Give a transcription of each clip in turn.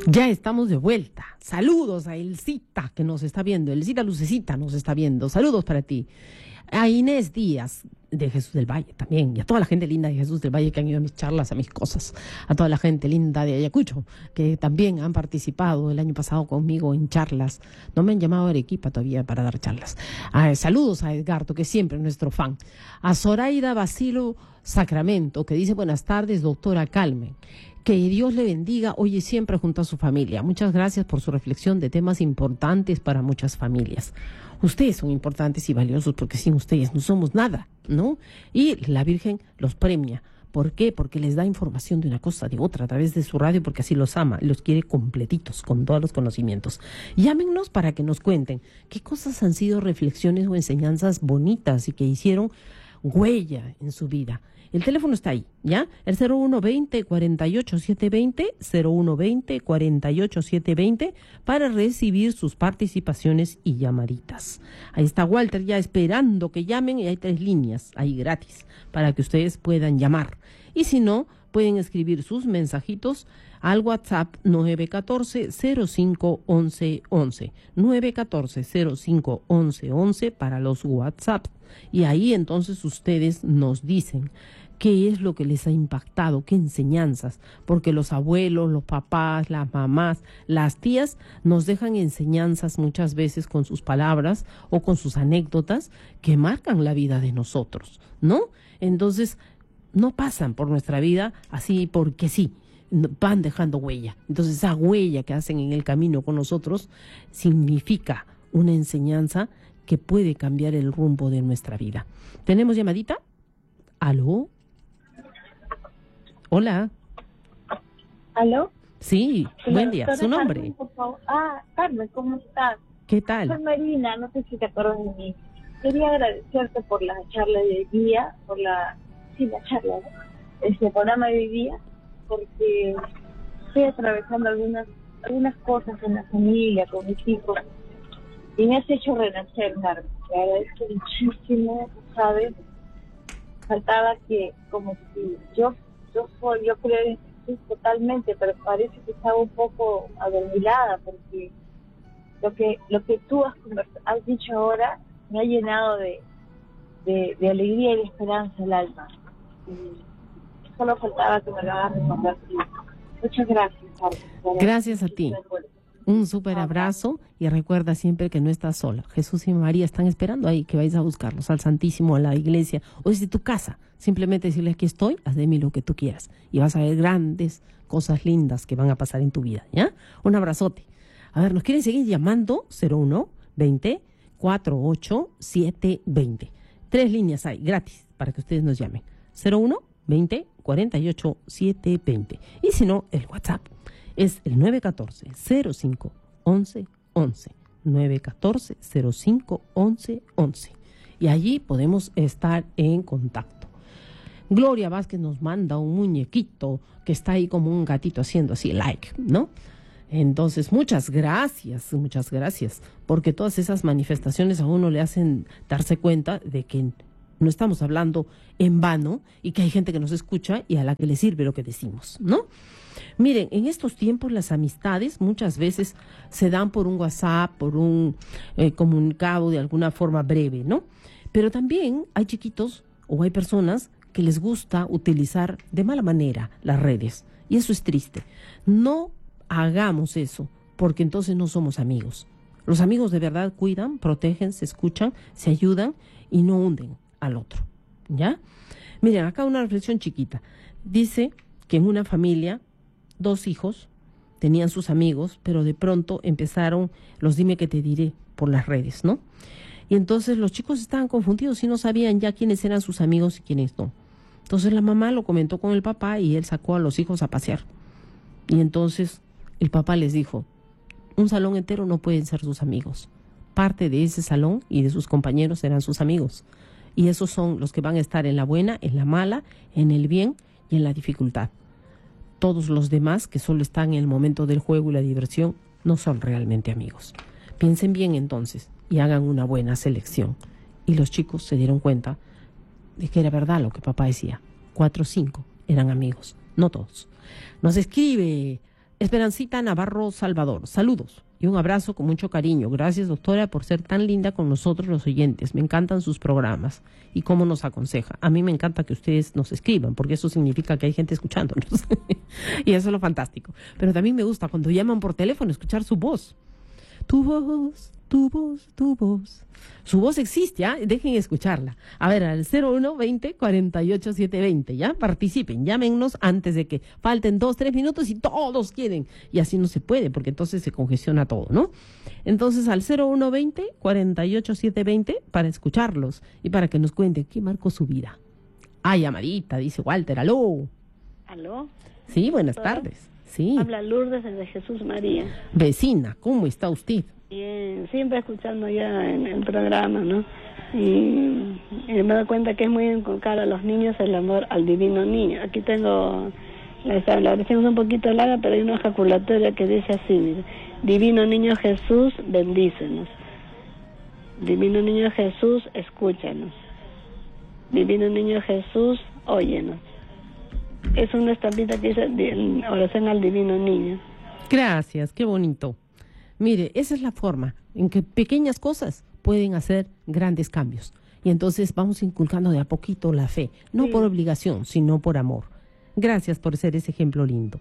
Ya estamos de vuelta. Saludos a Elcita que nos está viendo. Elcita Lucecita nos está viendo. Saludos para ti. A Inés Díaz de Jesús del Valle también. Y a toda la gente linda de Jesús del Valle que han ido a mis charlas, a mis cosas. A toda la gente linda de Ayacucho que también han participado el año pasado conmigo en charlas. No me han llamado a Arequipa todavía para dar charlas. Saludos a Edgardo, que siempre es nuestro fan. A Zoraida Basilo Sacramento, que dice: buenas tardes, doctora Carmen. Que Dios le bendiga hoy y siempre junto a su familia. Muchas gracias por su reflexión de temas importantes para muchas familias. Ustedes son importantes y valiosos porque sin ustedes no somos nada, ¿no? Y la Virgen los premia. ¿Por qué? Porque les da información de una cosa, de otra, a través de su radio, porque así los ama, los quiere completitos, con todos los conocimientos. Llámenos para que nos cuenten qué cosas han sido reflexiones o enseñanzas bonitas y que hicieron huella en su vida. El teléfono está ahí, ¿ya? El 0120-48720, 0120-48720, para recibir sus participaciones y llamaditas. Ahí está Walter ya esperando que llamen y hay 3 líneas ahí gratis para que ustedes puedan llamar. Y si no, pueden escribir sus mensajitos al WhatsApp 914-051111, 914-051111 para los WhatsApp. Y ahí entonces ustedes nos dicen qué es lo que les ha impactado, qué enseñanzas, porque los abuelos, los papás, las mamás, las tías nos dejan enseñanzas muchas veces con sus palabras o con sus anécdotas que marcan la vida de nosotros, ¿no? Entonces, no pasan por nuestra vida así porque sí, van dejando huella. Entonces, esa huella que hacen en el camino con nosotros significa una enseñanza que puede cambiar el rumbo de nuestra vida. ¿Tenemos llamadita? ¿Aló? Hola. ¿Aló? Sí, buen día. ¿Su nombre? Carmen, por favor. Carmen, ¿cómo estás? ¿Qué tal? Soy Marina, no sé si te acuerdas de mí. Quería agradecerte por la charla de hoy día, por la charla, ¿no? Este programa de hoy día, porque estoy atravesando algunas cosas en la familia, con mis hijos, y me has hecho renacer, Carmen. Te agradezco muchísimo, ¿sabes? Faltaba que, como si yo creo en Jesús totalmente, pero parece que estaba un poco adormilada, porque lo que tú has dicho ahora me ha llenado de alegría y de esperanza el alma. Y solo faltaba que me lo hagas recordar. Muchas gracias, Carmen. Gracias a ti. Un súper abrazo y recuerda siempre que no estás sola. Jesús y María están esperando ahí que vayas a buscarlos al Santísimo, a la iglesia o desde tu casa. Simplemente decirle: aquí estoy, haz de mí lo que tú quieras. Y vas a ver grandes cosas lindas que van a pasar en tu vida, ¿ya? Un abrazote. A ver, ¿nos quieren seguir llamando? 01-20-48-720. 3 líneas hay, gratis, para que ustedes nos llamen. 01-20-48-720. Y si no, el WhatsApp es el 914-05-1111. 914-05-1111. Y allí podemos estar en contacto. Gloria Vázquez nos manda un muñequito que está ahí como un gatito haciendo así, like, ¿no? Entonces, muchas gracias, porque todas esas manifestaciones a uno le hacen darse cuenta de que no estamos hablando en vano y que hay gente que nos escucha y a la que le sirve lo que decimos, ¿no? Miren, en estos tiempos las amistades muchas veces se dan por un WhatsApp, por un comunicado de alguna forma breve, ¿no? Pero también hay chiquitos o hay personas que les gusta utilizar de mala manera las redes y eso es triste. No hagamos eso, porque entonces no somos amigos. Los amigos de verdad cuidan, protegen, se escuchan, se ayudan y no hunden al otro, ¿ya? Miren, acá una reflexión chiquita. Dice que en una familia 2 hijos tenían sus amigos, pero de pronto empezaron los dime que te diré por las redes, ¿no? Y entonces los chicos estaban confundidos y no sabían ya quiénes eran sus amigos y quiénes no. Entonces la mamá lo comentó con el papá y él sacó a los hijos a pasear. Y entonces el papá les dijo: un salón entero no pueden ser sus amigos. Parte de ese salón y de sus compañeros serán sus amigos. Y esos son los que van a estar en la buena, en la mala, en el bien y en la dificultad. Todos los demás que solo están en el momento del juego y la diversión no son realmente amigos. Piensen bien entonces y hagan una buena selección. Y los chicos se dieron cuenta de que era verdad lo que papá decía. 4 o 5 eran amigos, no todos. Nos escribe Esperancita Navarro Salvador, saludos y un abrazo con mucho cariño. Gracias, doctora, por ser tan linda con nosotros los oyentes. Me encantan sus programas y cómo nos aconseja. A mí me encanta que ustedes nos escriban, porque eso significa que hay gente escuchándonos. Y eso es lo fantástico. Pero también me gusta cuando llaman por teléfono escuchar su voz. Tu voz, tu voz, tu voz. Su voz existe, ¿ya? Dejen escucharla. A ver, al 0120-48720, ¿ya? Participen, llámennos antes de que falten 2-3 minutos y todos quieren. Y así no se puede, porque entonces se congestiona todo, ¿no? Entonces, al 0120-48720 para escucharlos y para que nos cuenten qué marcó su vida. Ah, llamadita, dice Walter, aló. ¿Aló? Sí, buenas tardes. Sí. Habla Lourdes desde Jesús María. Vecina, ¿cómo está usted? Bien, siempre escuchando ya en el programa, ¿no? Y me doy cuenta que es muy inculcar a los niños el amor al divino niño. Aquí tengo, la versión es un poquito larga, pero hay una ejaculatoria que dice así, mire: Divino niño Jesús, bendícenos. Divino niño Jesús, escúchanos. Divino niño Jesús, óyenos. Es una estampita que dice oración al divino niño. Gracias, qué bonito. Mire, esa es la forma en que pequeñas cosas pueden hacer grandes cambios. Y entonces vamos inculcando de a poquito la fe, no por obligación, sino por amor. Gracias por ser ese ejemplo lindo.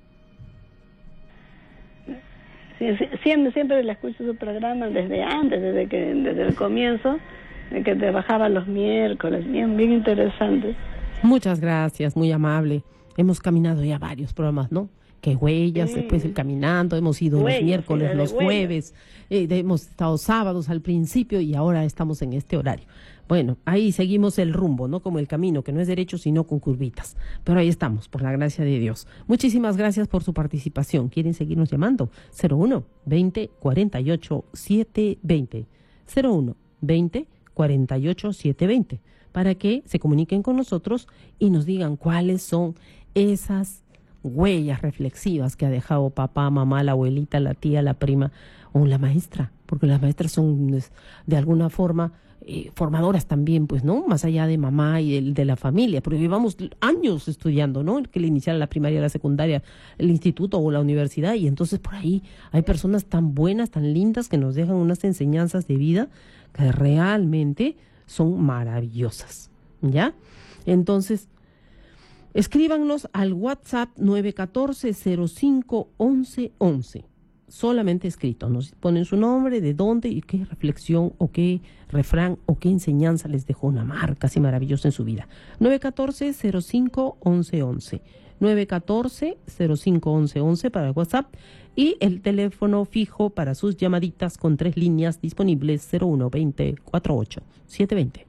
Sí, siempre le escucho su programa desde antes, desde el comienzo, de que trabajaba los miércoles, bien interesante. Muchas gracias, muy amable. Hemos caminado ya varios programas, ¿no? Que huellas, después el caminando, hemos ido los miércoles, los jueves, hemos estado sábados al principio y ahora estamos en este horario. Bueno, ahí seguimos el rumbo, ¿no? Como el camino, que no es derecho, sino con curvitas. Pero ahí estamos, por la gracia de Dios. Muchísimas gracias por su participación. ¿Quieren seguirnos llamando? 01-20-48-720. 01-20-48-720. Para que se comuniquen con nosotros y nos digan cuáles son esas huellas reflexivas que ha dejado papá, mamá, la abuelita, la tía, la prima o la maestra, porque las maestras son de alguna forma formadoras también, pues, ¿no? Más allá de mamá y de la familia, porque llevamos años estudiando, ¿no? Que le iniciara la primaria, la secundaria, el instituto o la universidad, y entonces por ahí hay personas tan buenas, tan lindas, que nos dejan unas enseñanzas de vida que realmente son maravillosas, ¿ya? Entonces, escríbanos al WhatsApp 914-05-1111. Solamente escrito. Nos ponen su nombre, de dónde y qué reflexión o qué refrán o qué enseñanza les dejó una marca así maravillosa en su vida. 914-05-1111. 914-05-1111 para el WhatsApp y el teléfono fijo para sus llamaditas con 3 líneas disponibles: 0120-48-720.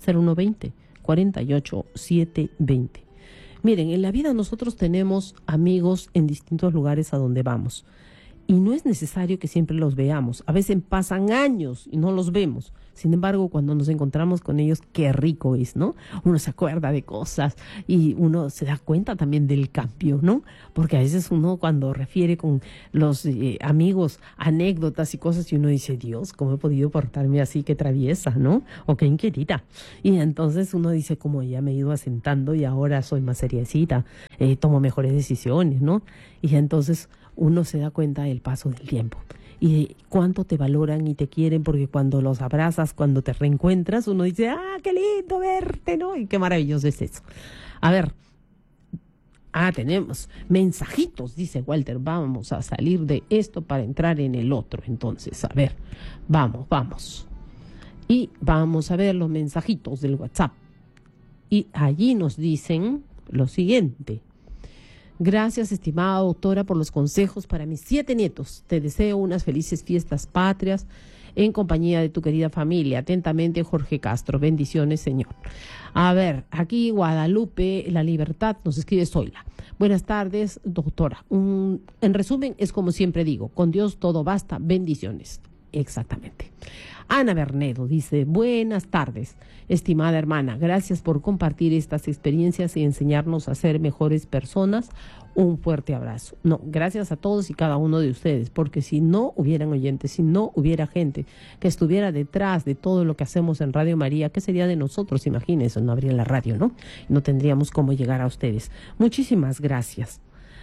0120-48-720. Miren, en la vida nosotros tenemos amigos en distintos lugares a donde vamos. Y no es necesario que siempre los veamos. A veces pasan años y no los vemos. Sin embargo, cuando nos encontramos con ellos, qué rico es, ¿no? Uno se acuerda de cosas y uno se da cuenta también del cambio, ¿no? Porque a veces uno cuando refiere con los amigos anécdotas y cosas y uno dice, Dios, ¿cómo he podido portarme así? Qué traviesa, ¿no? O qué inquietita. Y entonces uno dice, como ya me he ido asentando y ahora soy más seriecita, tomo mejores decisiones, ¿no? Y entonces uno se da cuenta del paso del tiempo y de cuánto te valoran y te quieren, porque cuando los abrazas, cuando te reencuentras, uno dice, ¡ah, qué lindo verte!, ¿no? Y qué maravilloso es eso. A ver, tenemos mensajitos, dice Walter, vamos a salir de esto para entrar en el otro. Entonces, a ver, vamos. Y vamos a ver los mensajitos del WhatsApp. Y allí nos dicen lo siguiente. Gracias, estimada doctora, por los consejos para mis 7 nietos. Te deseo unas felices fiestas patrias en compañía de tu querida familia. Atentamente, Jorge Castro. Bendiciones, Señor. A ver, aquí Guadalupe, La Libertad, nos escribe Zoila. Buenas tardes, doctora. En resumen, es como siempre digo, con Dios todo basta. Bendiciones. Exactamente. Ana Bernedo dice, buenas tardes, estimada hermana, gracias por compartir estas experiencias y enseñarnos a ser mejores personas. Un fuerte abrazo. No, gracias a todos y cada uno de ustedes, porque si no hubieran oyentes, si no hubiera gente que estuviera detrás de todo lo que hacemos en Radio María, ¿qué sería de nosotros? Imagínense, no habría la radio, ¿no? No tendríamos cómo llegar a ustedes. Muchísimas gracias.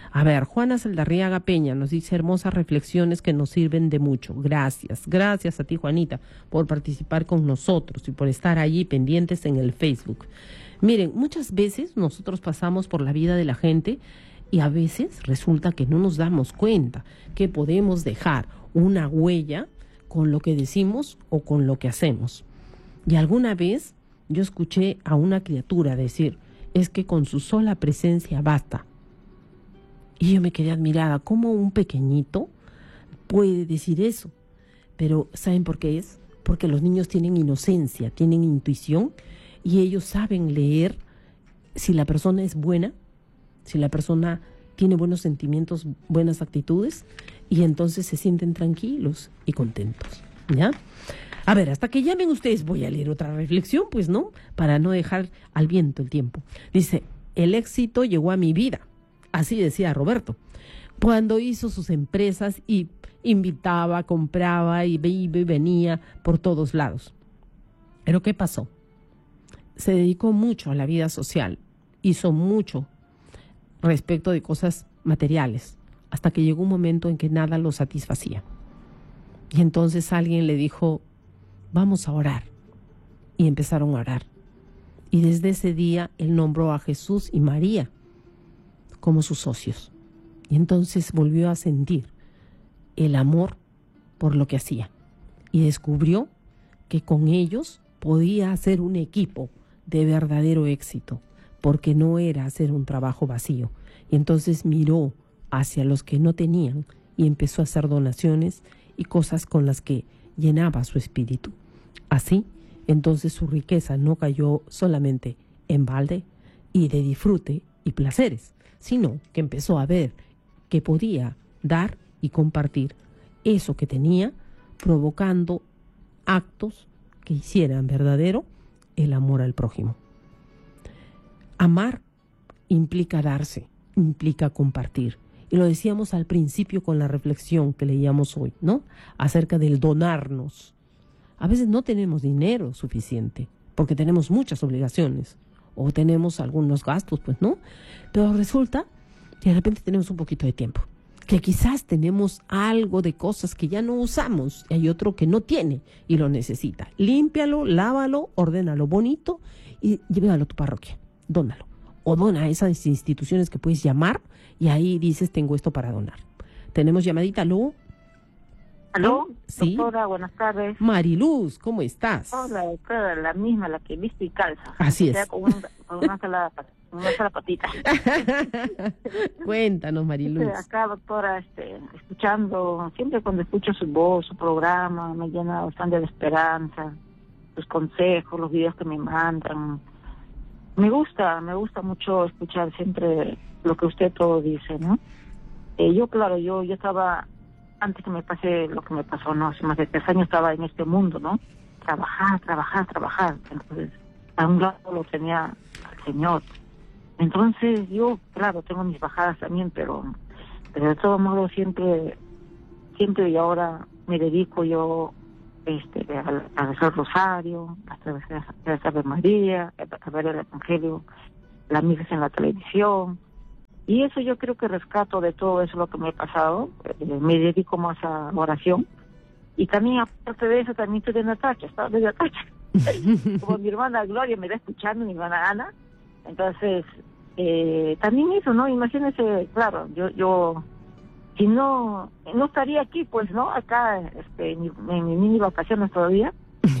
A ver, Juana Saldarriaga Peña nos dice hermosas reflexiones que nos sirven de mucho. Gracias. Gracias a ti, Juanita, por participar con nosotros y por estar allí pendientes en el Facebook. Miren, muchas veces nosotros pasamos por la vida de la gente y a veces resulta que no nos damos cuenta que podemos dejar una huella con lo que decimos o con lo que hacemos. Y alguna vez yo escuché a una criatura decir, es que con su sola presencia basta. Y yo me quedé admirada, ¿cómo un pequeñito puede decir eso? Pero ¿saben por qué es? Porque los niños tienen inocencia, tienen intuición y ellos saben leer si la persona es buena, si la persona tiene buenos sentimientos, buenas actitudes, y entonces se sienten tranquilos y contentos, ¿ya? A ver, hasta que llamen ustedes, voy a leer otra reflexión, pues, ¿no? Para no dejar al viento el tiempo. Dice, el éxito llegó a mi vida, así decía Roberto, cuando hizo sus empresas y invitaba, compraba y venía por todos lados. Pero ¿qué pasó? Se dedicó mucho a la vida social, hizo mucho respecto de cosas materiales, hasta que llegó un momento en que nada lo satisfacía. Y entonces alguien le dijo, vamos a orar. Y empezaron a orar. Y desde ese día él nombró a Jesús y María como sus socios. Y entonces volvió a sentir el amor por lo que hacía. Y descubrió que con ellos podía hacer un equipo de verdadero éxito, porque no era hacer un trabajo vacío. Y entonces miró hacia los que no tenían y empezó a hacer donaciones y cosas con las que llenaba su espíritu. Así, entonces su riqueza no cayó solamente en balde y de disfrute y placeres, sino que empezó a ver que podía dar y compartir eso que tenía, provocando actos que hicieran verdadero el amor al prójimo. Amar implica darse, implica compartir. Y lo decíamos al principio con la reflexión que leíamos hoy, ¿no? Acerca del donarnos. A veces no tenemos dinero suficiente porque tenemos muchas obligaciones o tenemos algunos gastos, pues, ¿no? Pero resulta que de repente tenemos un poquito de tiempo, que quizás tenemos algo de cosas que ya no usamos y hay otro que no tiene y lo necesita. Límpialo, lávalo, ordénalo bonito y llévalo a tu parroquia, dónalo. O dona a esas instituciones que puedes llamar y ahí dices, tengo esto para donar. Tenemos llamadita, ¿aló? ¿Aló? Sí. Doctora, buenas tardes. Mariluz, ¿cómo estás? Hola, doctora, la misma, la que viste y calza. Así es. O sea, con una sola patita. Cuéntanos, Mariluz. Acá, doctora, escuchando, siempre cuando escucho su voz, su programa, me llena bastante de esperanza, sus consejos, los videos que me mandan. Me gusta mucho escuchar siempre lo que usted todo dice, ¿no? Yo estaba, antes que me pase lo que me pasó, ¿no? Hace más de 3 años estaba en este mundo, ¿no? Trabajar. Entonces, a un lado lo tenía al Señor. Entonces, yo, claro, tengo mis bajadas también, pero de todo modo siempre y ahora me dedico yo a rezar el rosario, a rezar de María, a ver el Evangelio, las misas en la televisión. Y eso yo creo que rescato de todo eso lo que me ha pasado. Me dedico más a oración. Y también, aparte de eso, también estoy de Natacha, estaba de Natacha. Como mi hermana Gloria me está escuchando, mi hermana Ana. Entonces, también eso, ¿no? Imagínense, claro, yo si no estaría aquí, pues, ¿no? Acá, en mi mini vacaciones todavía,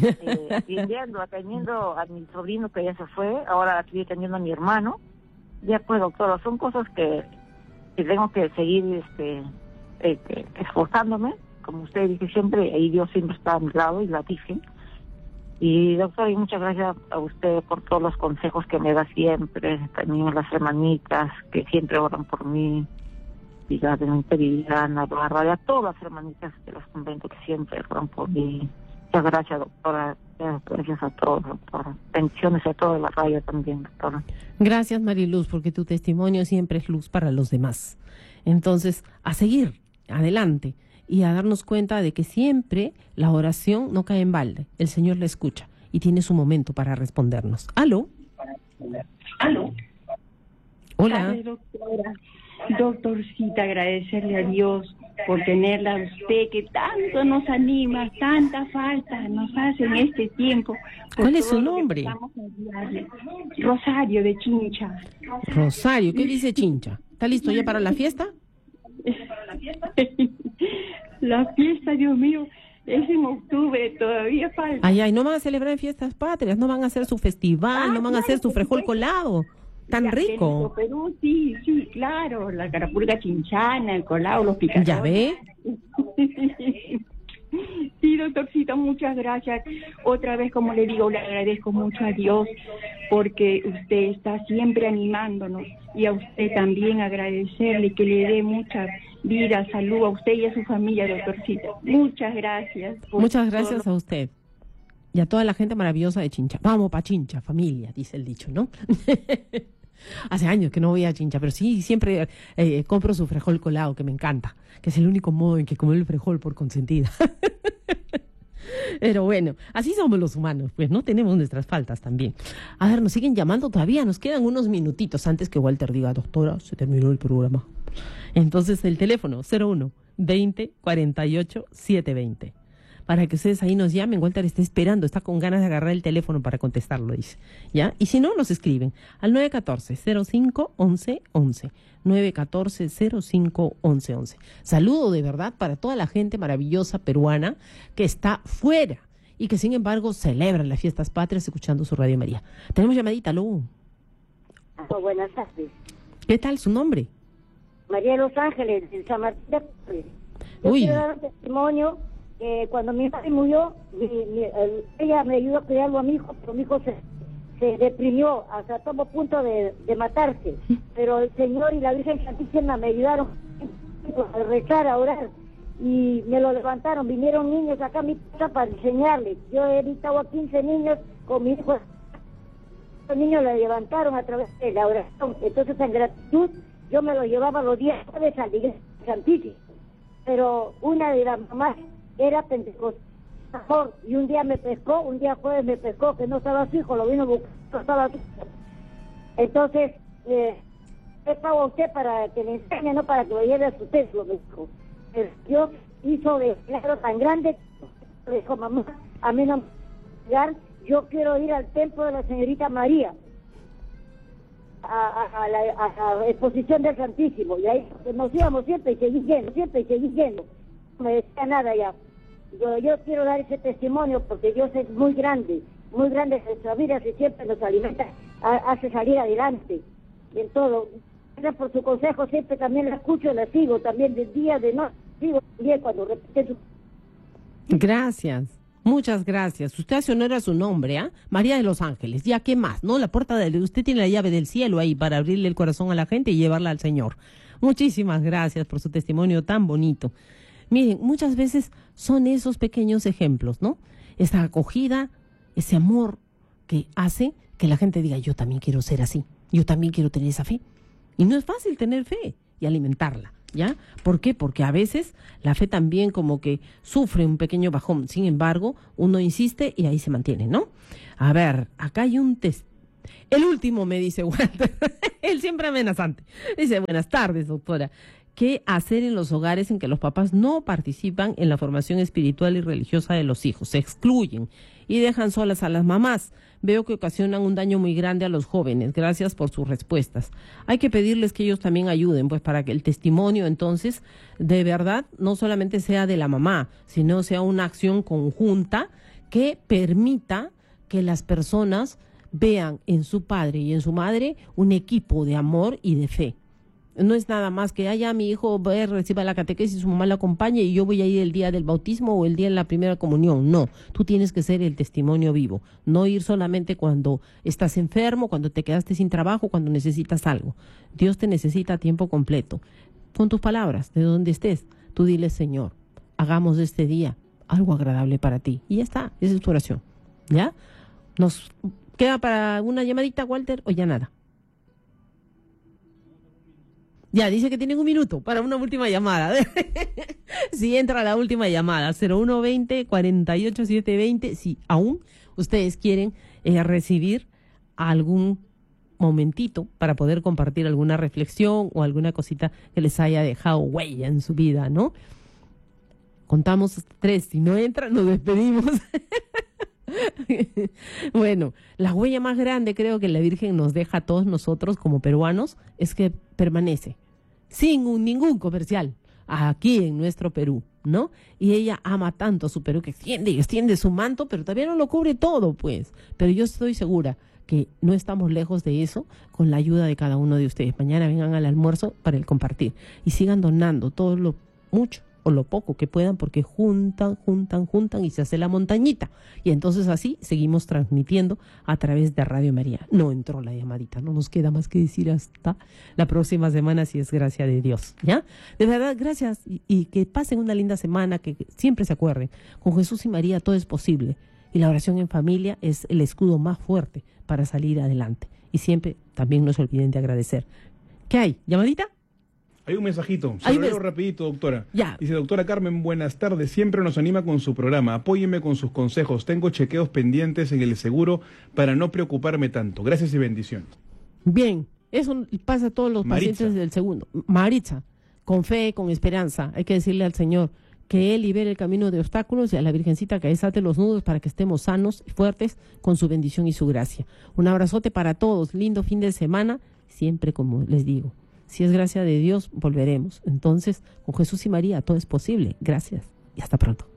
atendiendo a mi sobrino que ya se fue, ahora estoy atendiendo a mi hermano. Ya pues, doctora, son cosas que tengo que seguir esforzándome, como usted dice siempre, ahí Dios siempre está a mi lado y la Virgen. Y doctora, y muchas gracias a usted por todos los consejos que me da siempre, también a las hermanitas que siempre oran por mí, y a Viviana, Bárbara, y a todas las hermanitas de los conventos que siempre oran por mí. Muchas gracias, doctora. Gracias a todos, doctora. Bendiciones a toda la radio también, doctora. Gracias, Mariluz, porque tu testimonio siempre es luz para los demás. Entonces, a seguir adelante y a darnos cuenta de que siempre la oración no cae en balde. El Señor la escucha y tiene su momento para respondernos. ¿Aló? ¿Aló? Hola. Doctora. Doctorcita, agradecerle a Dios por tenerla a usted, que tanto nos anima, tanta falta nos hace en este tiempo. ¿Cuál es su nombre? Rosario de Chincha. Rosario, ¿qué dice Chincha? ¿Está listo ya para la fiesta? La fiesta, Dios mío, es en octubre, todavía falta. Ay, no van a celebrar fiestas patrias, no van a hacer su festival, no van a hacer su frijol colado. Tan rico. Perú, sí, claro, la carapulga chinchana, el colado, los picadores. ¿Ya ve? Sí, doctorcita, muchas gracias. Otra vez, como le digo, le agradezco mucho a Dios porque usted está siempre animándonos, y a usted también agradecerle que le dé mucha vida, salud a usted y a su familia, doctorcita. Muchas gracias. Muchas gracias a usted. Y a toda la gente maravillosa de Chincha. Vamos pa' Chincha, familia, dice el dicho, ¿no? Hace años que no voy a Chincha, pero sí, siempre compro su frijol colado, que me encanta, que es el único modo en que comer el frijol por consentida. Pero bueno, así somos los humanos, pues no tenemos nuestras faltas también. A ver, nos siguen llamando todavía, nos quedan unos minutitos antes que Walter diga, doctora, se terminó el programa. Entonces el teléfono 01 20 48 720. Para que ustedes ahí nos llamen. Walter está esperando, está con ganas de agarrar el teléfono para contestarlo, dice. ¿Ya? Y si no, nos escriben al 914-05-1111. 914-05-1111. Saludo de verdad para toda la gente maravillosa peruana que está fuera y que sin embargo celebra las fiestas patrias escuchando su Radio María. Tenemos llamadita, Lu. Buenas tardes. ¿Qué tal su nombre? María de los Ángeles, de San Martín de Porres. Yo Uy. quiero dar un testimonio. Cuando mi madre murió, ella me ayudó a criarlo a mi hijo, pero mi hijo se deprimió, hasta todo punto de matarse. Pero el Señor y la Virgen Santísima me ayudaron a rezar, a orar, y me lo levantaron. Vinieron niños acá a mi casa para enseñarles. Yo he evitado a 15 niños con mi hijo. Los niños lo levantaron a través de la oración. Entonces, en gratitud, yo me lo llevaba los días jueves a la iglesia Santísima. Pero una de las mamás era pentecostal, y un día me pescó, un día jueves me pescó, que no estaba su hijo, lo vino a buscar, no estaba su hijo. Entonces, le pago a usted para que le enseñe, no para que lo lleve a su templo, me dijo. Pero Dios hizo de milagro tan grande, le dijo, mamá, a mí no me va a llegar, yo quiero ir al templo de la señorita María, a la exposición del Santísimo, y ahí nos íbamos siempre y seguí yendo, no me decía nada ya. Yo quiero dar ese testimonio porque Dios es muy grande en nuestra vida, y siempre nos alimenta, hace salir adelante en todo. Gracias por su consejo, siempre también la escucho, la sigo también de día, de noche, sigo también cuando repite su... Gracias, muchas gracias. Usted hace honor a su nombre, ¿ah? María de los Ángeles. Ya, ¿qué más? ¿No? La puerta de... Usted tiene la llave del cielo ahí para abrirle el corazón a la gente y llevarla al Señor. Muchísimas gracias por su testimonio tan bonito. Miren, muchas veces son esos pequeños ejemplos, ¿no? Esa acogida, ese amor que hace que la gente diga, yo también quiero ser así, yo también quiero tener esa fe. Y no es fácil tener fe y alimentarla, ¿ya? ¿Por qué? Porque a veces la fe también como que sufre un pequeño bajón. Sin embargo, uno insiste y ahí se mantiene, ¿no? A ver, acá hay un test. El último, me dice Walter. Él siempre amenazante. Dice, buenas tardes, doctora. ¿Qué hacer en los hogares en que los papás no participan en la formación espiritual y religiosa de los hijos? Se excluyen y dejan solas a las mamás. Veo que ocasionan un daño muy grande a los jóvenes. Gracias por sus respuestas. Hay que pedirles que ellos también ayuden, pues para que el testimonio entonces de verdad no solamente sea de la mamá, sino sea una acción conjunta que permita que las personas vean en su padre y en su madre un equipo de amor y de fe. No es nada más que, mi hijo va a reciba la catequesis, su mamá lo acompañe y yo voy a ir el día del bautismo o el día de la primera comunión. No, tú tienes que ser el testimonio vivo, no ir solamente cuando estás enfermo, cuando te quedaste sin trabajo, cuando necesitas algo. Dios te necesita a tiempo completo. Con tus palabras, de donde estés, tú diles, Señor, hagamos de este día algo agradable para ti. Y ya está, esa es tu oración. ¿Ya? ¿Nos queda para una llamadita, Walter, o ya nada? Ya, dice que tienen un minuto para una última llamada. Si entra la última llamada, 0120-48-720, si aún ustedes quieren recibir algún momentito para poder compartir alguna reflexión o alguna cosita que les haya dejado huella en su vida, ¿no? Contamos hasta 3, si no entran nos despedimos. Bueno, la huella más grande creo que la Virgen nos deja a todos nosotros como peruanos es que permanece sin ningún comercial aquí en nuestro Perú, ¿no? Y ella ama tanto a su Perú que extiende su manto, pero todavía no lo cubre todo, pues. Pero yo estoy segura que no estamos lejos de eso con la ayuda de cada uno de ustedes. Mañana vengan al almuerzo para el compartir y sigan donando todo lo mucho o lo poco que puedan, porque juntan y se hace la montañita. Y entonces así seguimos transmitiendo a través de Radio María. No entró la llamadita, no nos queda más que decir hasta la próxima semana, si es gracia de Dios, ¿ya? De verdad, gracias y que pasen una linda semana, que siempre se acuerden, con Jesús y María todo es posible. Y la oración en familia es el escudo más fuerte para salir adelante. Y siempre también no se olviden de agradecer. ¿Qué hay? ¿Llamadita? Hay un mensajito, se lo leo rapidito, doctora. Ya. Dice, doctora Carmen, buenas tardes, siempre nos anima con su programa, apóyeme con sus consejos, tengo chequeos pendientes en el seguro para no preocuparme tanto, gracias y bendiciones. Bien, eso pasa a todos los Maritza. pacientes del segundo. Maritza, con fe, con esperanza, hay que decirle al Señor que Él libere el camino de obstáculos y a la Virgencita que desate los nudos para que estemos sanos y fuertes con su bendición y su gracia. Un abrazote para todos, lindo fin de semana, siempre como les digo. Si es gracia de Dios, volveremos. Entonces, con Jesús y María todo es posible. Gracias y hasta pronto.